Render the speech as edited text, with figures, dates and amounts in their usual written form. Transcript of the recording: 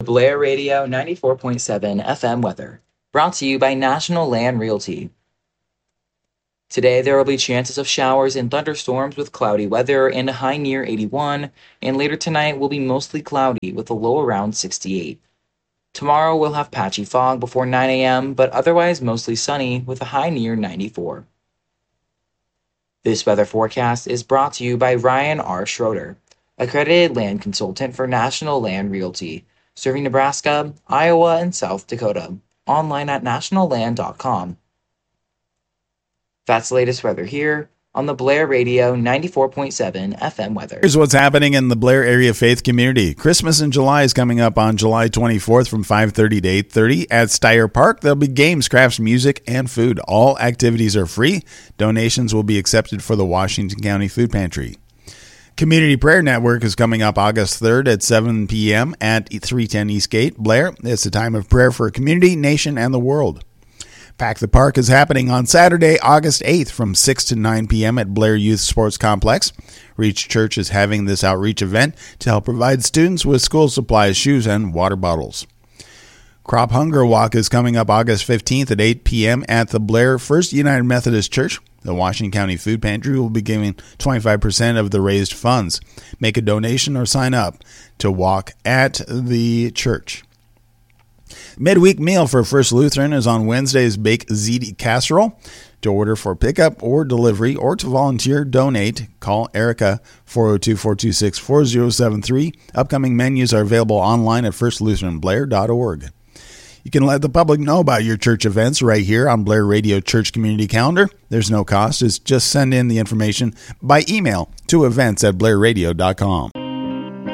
Blair Radio 94.7 FM weather, brought to you by National Land Realty. Today, there will be chances of showers and thunderstorms with cloudy weather and a high near 81, and later tonight will be mostly cloudy with a low around 68. Tomorrow, we'll have patchy fog before 9 a.m., but otherwise mostly sunny with a high near 94. This weather forecast is brought to you by Ryan R. Schroeder, accredited land consultant for National Land Realty, serving Nebraska, Iowa, and South Dakota. Online at nationalland.com. That's the latest weather here on the Blair Radio 94.7 FM weather. Here's what's happening in the Blair area faith community. Christmas in July is coming up on July 24th from 5:30 to 8:30 at Steyer Park. There'll be games, crafts, music, and food. All activities are free. Donations will be accepted for the Washington County Food Pantry. Community Prayer Network is coming up August 3rd at 7 p.m. at 310 Eastgate, Blair. It's a time of prayer for community, nation, and the world. Pack the Park is happening on Saturday, August 8th from 6 to 9 p.m. at Blair Youth Sports Complex. Reach Church is having this outreach event to help provide students with school supplies, shoes, and water bottles. Crop Hunger Walk is coming up August 15th at 8 p.m. at the Blair First United Methodist Church. The Washington County Food Pantry will be giving 25% of the raised funds. Make a donation or sign up to walk at the church. Midweek meal for First Lutheran is on Wednesday's Bake Ziti casserole. To order for pickup or delivery or to volunteer, donate, call Erica 402-426-4073. Upcoming menus are available online at firstlutheranblair.org. You can let the public know about your church events right here on Blair Radio Church Community Calendar. There's no cost. Just send in the information by email to events@blairradio.com.